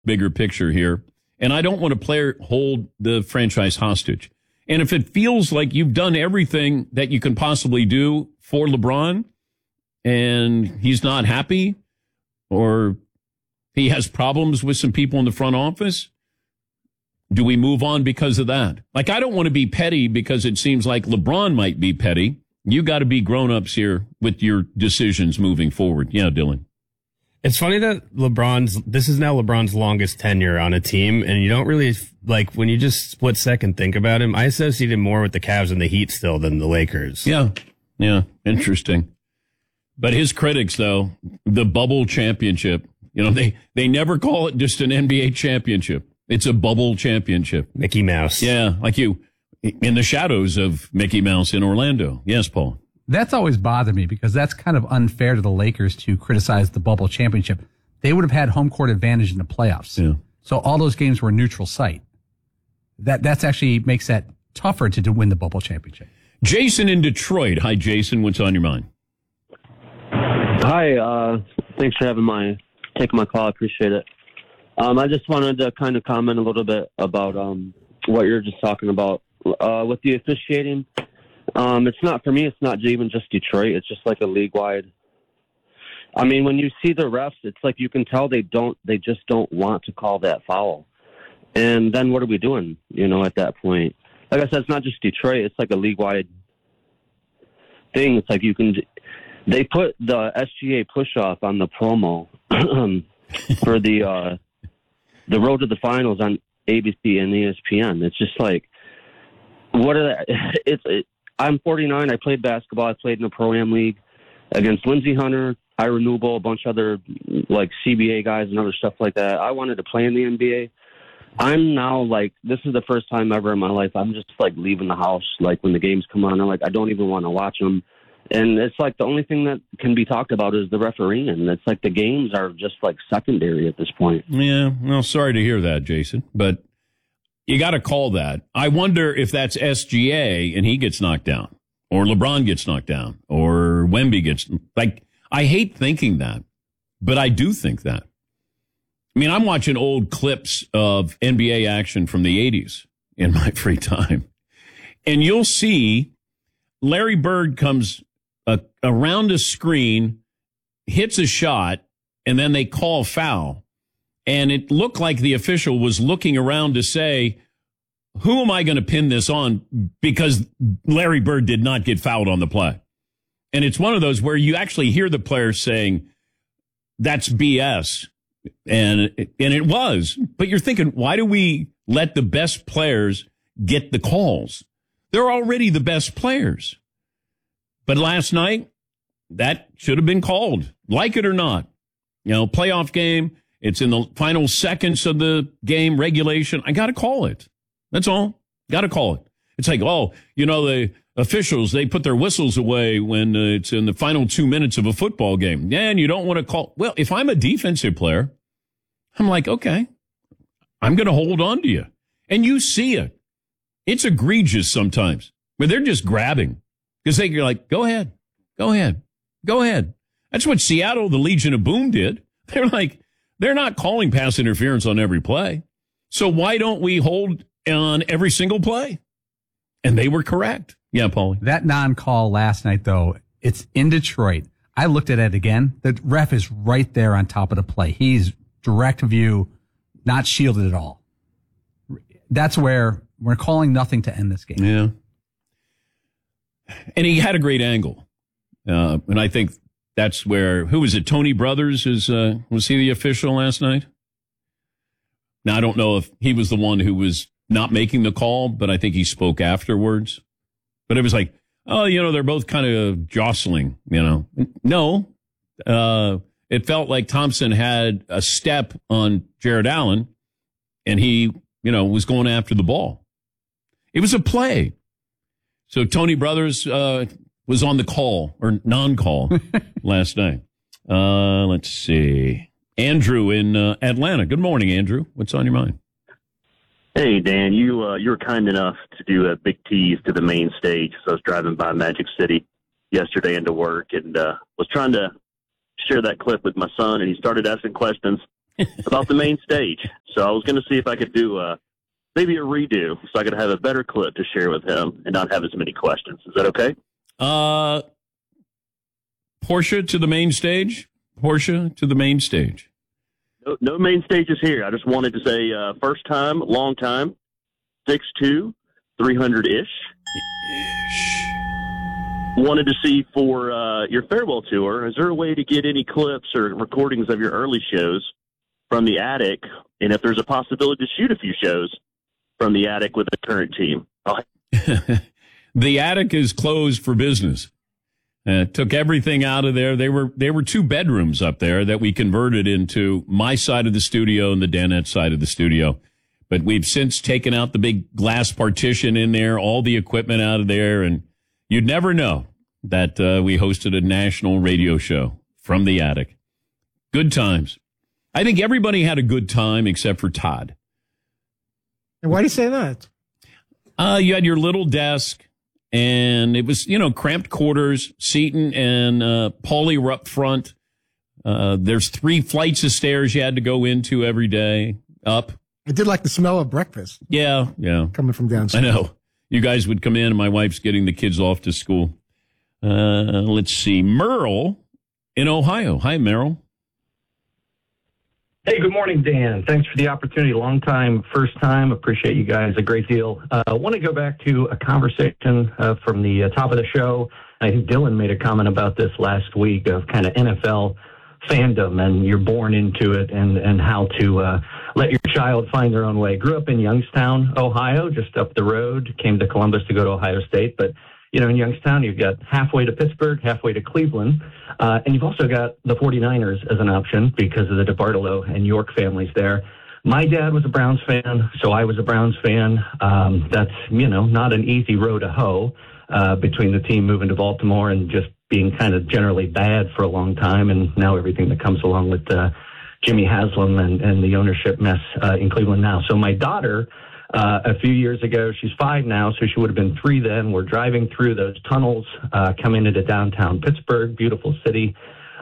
bigger picture here. And I don't want to hold the franchise hostage. And if it feels like you've done everything that you can possibly do for LeBron and he's not happy or he has problems with some people in the front office, do we move on because of that? Like, I don't want to be petty because it seems like LeBron might be petty. You got to be grown-ups here with your decisions moving forward. Yeah, Dylan. It's funny that this is now LeBron's longest tenure on a team, and you don't really, like, when you just split second think about him, I associate him more with the Cavs and the Heat still than the Lakers. Yeah, interesting. But his critics, though, the bubble championship, they never call it just an NBA championship. It's a bubble championship. Mickey Mouse. Yeah, like you, in the shadows of Mickey Mouse in Orlando. Yes, Paul. That's always bothered me because that's kind of unfair to the Lakers to criticize the bubble championship. They would have had home court advantage in the playoffs. Yeah. So all those games were neutral site. That's actually makes that tougher to win the bubble championship. Jason in Detroit. Hi, Jason. What's on your mind? Hi. Thanks for taking my call. I appreciate it. I just wanted to kind of comment a little bit about what you're just talking about with the officiating. It's not, for me, it's not even just Detroit. It's just like a league-wide. I mean, when you see the refs, it's like you can tell they just don't want to call that foul. And then what are we doing, at that point? Like I said, it's not just Detroit. It's like a league-wide thing. It's like they put the SGA push-off on the promo for the road to the finals on ABC and ESPN. It's just like, what are that? I'm 49. I played basketball. I played in a Pro-Am league against Lindsey Hunter, Ira Newble, a bunch of other like CBA guys and other stuff like that. I wanted to play in the NBA. I'm now like, this is the first time ever in my life I'm just like leaving the house. Like when the games come on, I'm like, I don't even want to watch them. And it's like the only thing that can be talked about is the refereeing. And it's like the games are just like secondary at this point. Yeah, well, sorry to hear that, Jason. But you got to call that. I wonder if that's SGA and he gets knocked down, or LeBron gets knocked down, or Wemby gets, like, I hate thinking that, but I do think that. I mean, I'm watching old clips of NBA action from the 80s in my free time, and you'll see Larry Bird comes around a screen, hits a shot, and then they call foul. And it looked like the official was looking around to say, who am I going to pin this on? Because Larry Bird did not get fouled on the play. And it's one of those where you actually hear the player saying, that's BS. And it was. But you're thinking, why do we let the best players get the calls? They're already the best players. But last night, that should have been called, like it or not. Playoff game. It's in the final seconds of the game, regulation. I got to call it. That's all. Got to call it. It's like, the officials, they put their whistles away when it's in the final 2 minutes of a football game. And you don't want to call. Well, if I'm a defensive player, I'm like, okay, I'm going to hold on to you. And you see it. It's egregious sometimes. But they're just grabbing. Because you're like, go ahead. That's what Seattle, the Legion of Boom did. They're like, they're not calling pass interference on every play. So why don't we hold on every single play? And they were correct. Yeah, Paulie. That non-call last night, though, it's in Detroit. I looked at it again. The ref is right there on top of the play. He's direct view, not shielded at all. That's where we're calling nothing to end this game. Yeah. And he had a great angle. And I think that's where, who was it? Tony Brothers was he the official last night? Now, I don't know if he was the one who was not making the call, but I think he spoke afterwards. But it was like, they're both kind of jostling, No, it felt like Thompson had a step on Jared Allen, and he, was going after the ball. It was a play. So Tony Brothers was on the call, or non-call, last night. Let's see. Andrew in Atlanta. Good morning, Andrew. What's on your mind? Hey, Dan, you were kind enough to do a big tease to the main stage. So I was driving by Magic City yesterday into work and was trying to share that clip with my son, and he started asking questions. about the main stage. So I was going to see if I could do maybe a redo so I could have a better clip to share with him and not have as many questions. Is that okay? Porsche to the main stage. Porsche to the main stage. No main stages here. I just wanted to say first time, long time, 6'2", 300-ish. Wanted to see for your farewell tour, is there a way to get any clips or recordings of your early shows from the attic? And if there's a possibility to shoot a few shows from the attic with the current team? The attic is closed for business. Took everything out of there. There were 2 bedrooms up there that we converted into my side of the studio and the Danette side of the studio. But we've since taken out the big glass partition in there, all the equipment out of there, and you'd never know that we hosted a national radio show from the attic. Good times. I think everybody had a good time except for Todd. And why do you say that? You had your little desk, and it was, cramped quarters. Seton and Paulie were up front. There's 3 flights of stairs you had to go into every day, up. I did like the smell of breakfast. Yeah. Coming from downstairs. I know. You guys would come in, and my wife's getting the kids off to school. Let's see. Merle in Ohio. Hi, Merle. Hey, good morning, Dan. Thanks for the opportunity. Long time, first time. Appreciate you guys a great deal. I want to go back to a conversation from the top of the show. I think Dylan made a comment about this last week of kind of NFL fandom, and you're born into it, and how to let your child find their own way. Grew up in Youngstown, Ohio, just up the road. Came to Columbus to go to Ohio State, but in Youngstown, you've got halfway to Pittsburgh, halfway to Cleveland, and you've also got the 49ers as an option because of the DeBartolo and York families there. My dad was a Browns fan, so I was a Browns fan. That's, not an easy row to hoe between the team moving to Baltimore and just being kind of generally bad for a long time, and now everything that comes along with Jimmy Haslam and the ownership mess in Cleveland now. So my daughter, a few years ago, she's 5 now, so she would have been 3 then. We're driving through those tunnels coming into downtown Pittsburgh, beautiful city.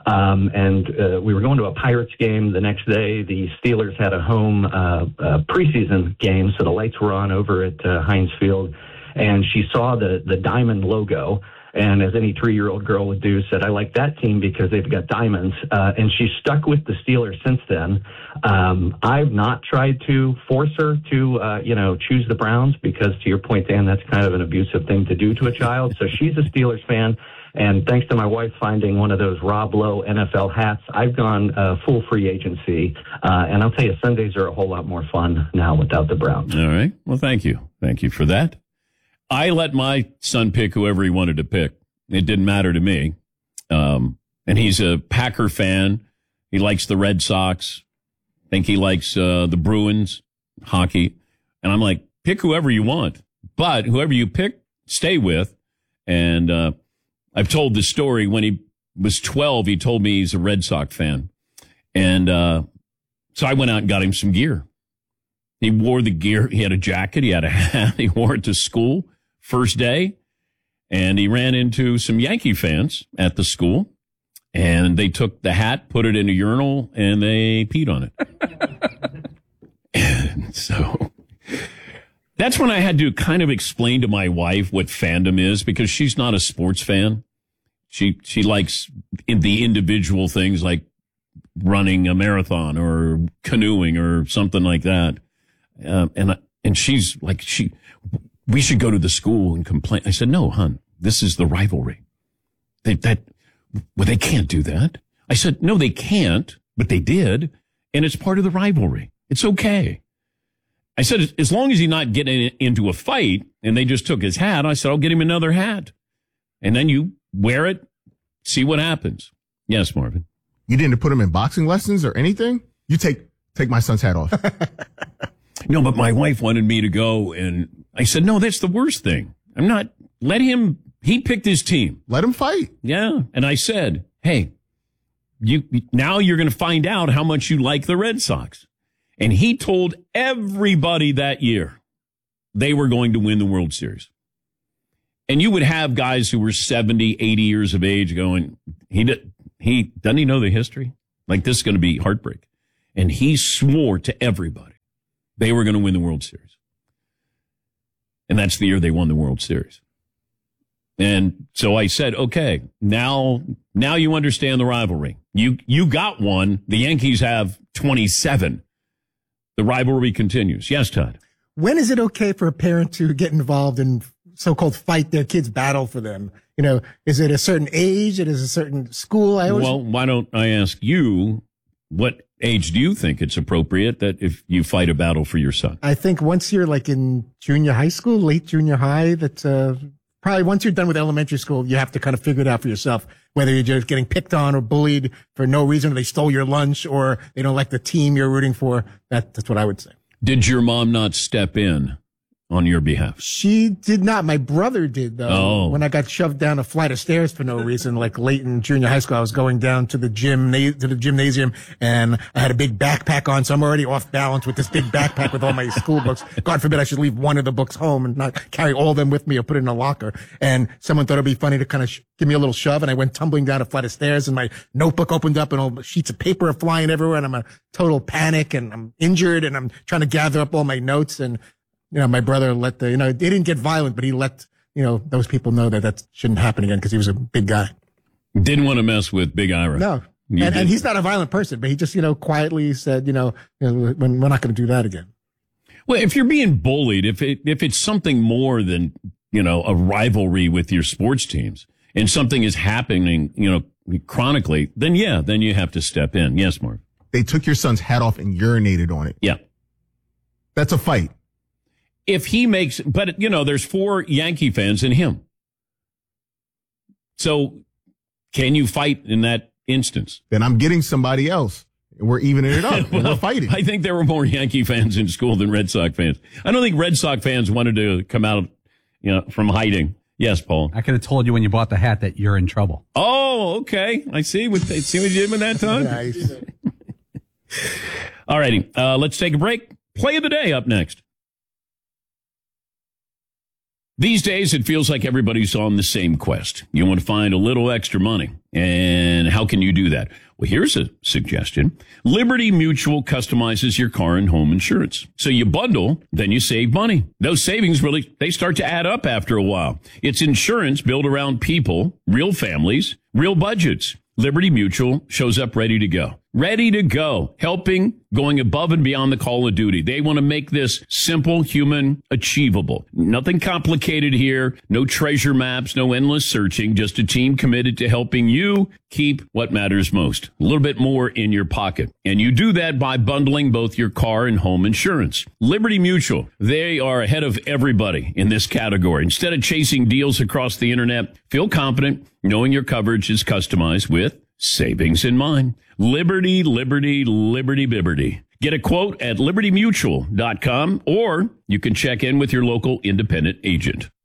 And we were going to a Pirates game the next day. The Steelers had a home preseason game, so the lights were on over at Heinz Field. And she saw the Diamond logo. And as any 3-year-old girl would do, said, I like that team because they've got diamonds. And she's stuck with the Steelers since then. I've not tried to force her to, choose the Browns because, to your point, Dan, that's kind of an abusive thing to do to a child. So she's a Steelers fan. And thanks to my wife finding one of those Rob Lowe NFL hats, I've gone full free agency. And I'll tell you, Sundays are a whole lot more fun now without the Browns. All right. Well, thank you. Thank you for that. I let my son pick whoever he wanted to pick. It didn't matter to me. And he's a Packer fan. He likes the Red Sox. I think he likes the Bruins, hockey. And I'm like, pick whoever you want. But whoever you pick, stay with. And I've told this story. When he was 12, he told me he's a Red Sox fan. And so I went out and got him some gear. He wore the gear. He had a jacket. He had a hat. He wore it to school first day. And he ran into some Yankee fans at the school. And they took the hat, put it in a urinal, and they peed on it. And so that's when I had to kind of explain to my wife what fandom is, because she's not a sports fan. She likes the individual things like running a marathon or canoeing or something like that. And she's like, we should go to the school and complain. I said, no, hon, this is the rivalry. They can't do that. I said, no, they can't, but they did. And it's part of the rivalry. It's okay. I said, as long as he's not getting into a fight, and they just took his hat, I said, I'll get him another hat. And then you wear it, see what happens. Yes, Marvin. You didn't put him in boxing lessons or anything? You take my son's hat off. No, but my wife wanted me to go, and I said, no, that's the worst thing. He picked his team. Let him fight. Yeah. And I said, hey, now you're going to find out how much you like the Red Sox. And he told everybody that year they were going to win the World Series. And you would have guys who were 70, 80 years of age going, doesn't he know the history? Like, this is going to be heartbreak. And he swore to everybody they were going to win the World Series. And that's the year they won the World Series. And so I said, okay, now you understand the rivalry. You got one. The Yankees have 27. The rivalry continues. Yes, Todd. When is it okay for a parent to get involved in so-called fight their kids' battle for them? You know, is it a certain age? It is a certain school? Well, why don't I ask you, what age do you think it's appropriate that if you fight a battle for your son? I think once you're like in junior high school, late junior high, that probably once you're done with elementary school, you have to kind of figure it out for yourself, whether you're just getting picked on or bullied for no reason, or they stole your lunch, or they don't like the team you're rooting for. That's what I would say. Did your mom not step in on your behalf? She did not. My brother did, though. Oh. When I got shoved down a flight of stairs for no reason, like late in junior high school, I was going down to the gymnasium, and I had a big backpack on, so I'm already off balance with this big backpack with all my school books. God forbid I should leave one of the books home and not carry all of them with me or put it in a locker. And someone thought it'd be funny to kind of give me a little shove, and I went tumbling down a flight of stairs, and my notebook opened up, and all the sheets of paper are flying everywhere, and I'm a total panic, and I'm injured, and I'm trying to gather up all my notes, and you know, my brother let they didn't get violent, but he let, those people know that shouldn't happen again because he was a big guy. Didn't want to mess with Big Ira. No. And he's not a violent person, but he just, quietly said, we're not going to do that again. Well, if you're being bullied, if it's something more than, a rivalry with your sports teams and something is happening, chronically, then you have to step in. Yes, Mark. They took your son's hat off and urinated on it. Yeah. That's a fight. If he makes, but there's 4 Yankee fans in him. So can you fight in that instance? Then I'm getting somebody else. We're evening it up. Well, we're fighting. I think there were more Yankee fans in school than Red Sox fans. I don't think Red Sox fans wanted to come out, from hiding. Yes, Paul. I could have told you when you bought the hat that you're in trouble. Oh, okay. I see what you did with that time. Nice. All righty. Let's take a break. Play of the day up next. These days, it feels like everybody's on the same quest. You want to find a little extra money. And how can you do that? Well, here's a suggestion. Liberty Mutual customizes your car and home insurance. So you bundle, then you save money. Those savings they start to add up after a while. It's insurance built around people, real families, real budgets. Liberty Mutual shows up ready to go. Ready to go. Helping, going above and beyond the call of duty. They want to make this simple, human, achievable. Nothing complicated here. No treasure maps, no endless searching. Just a team committed to helping you keep what matters most. A little bit more in your pocket. And you do that by bundling both your car and home insurance. Liberty Mutual, they are ahead of everybody in this category. Instead of chasing deals across the internet, feel confident knowing your coverage is customized with savings in mind. Liberty, liberty, liberty, liberty. Get a quote at libertymutual.com, or you can check in with your local independent agent.